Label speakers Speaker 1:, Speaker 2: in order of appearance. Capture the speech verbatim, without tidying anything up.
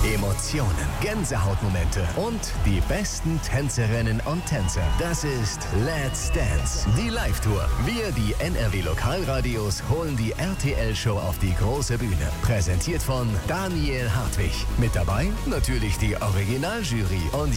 Speaker 1: Emotionen, Gänsehautmomente und die besten Tänzerinnen und Tänzer. Das ist Let's Dance, die Live-Tour. Wir, die N R W-Lokalradios, holen die R T L-Show auf die große Bühne. Präsentiert von Daniel Hartwig. Mit dabei natürlich die Originaljury und